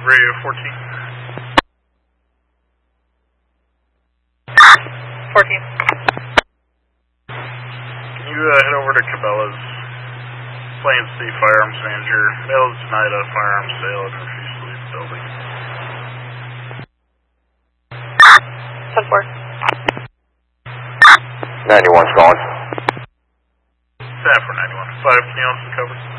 Radio 14. 14. Can you head over to Cabela's, Plains City Firearms Manager, mail has denied a firearms sale and refused to leave the building. 10-4. 91's gone. 10-4, 91. 5, can you also cover?